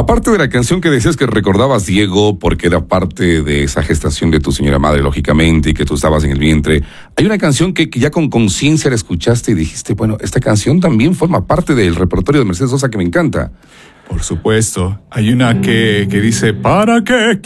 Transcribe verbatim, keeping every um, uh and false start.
Aparte de la canción que decías que recordabas, Diego, porque era parte de esa gestación de tu señora madre, lógicamente, y que tú estabas en el vientre, hay una canción que, que ya con conciencia la escuchaste y dijiste, bueno, esta canción también forma parte del repertorio de Mercedes Sosa que me encanta. Por supuesto. Hay una que, que dice, ¿para qué